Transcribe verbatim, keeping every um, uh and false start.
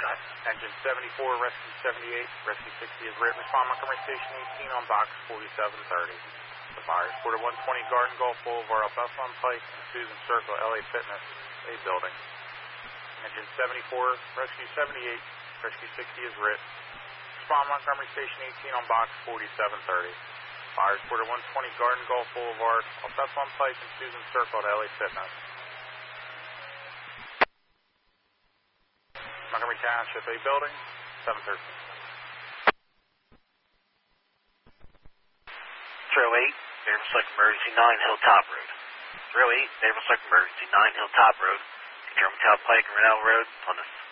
Engine seventy-four, Rescue seventy-eight, Rescue sixty is written. Respond Montgomery Station eighteen on box forty-seven thirty. The fire reported one twenty Garden Gulf Boulevard, El Paso Pike, and Susan Circle, L A Fitness, A building. Engine seventy-four, Rescue seventy-eight, Rescue sixty is written. Respond Montgomery Station eighteen on box forty-seven thirty. Fire reported one twenty Garden Gulf Boulevard, El Paso Pike, and Susan Circle at L A Fitness. Montgomery Township, A building, seven thirteen. zero eight, Davis Lake Emergency nine Hilltop Road. zero eight, Davis Lake Emergency nine Hilltop Road. Germantown Pike and Rennell Road, Plymouth.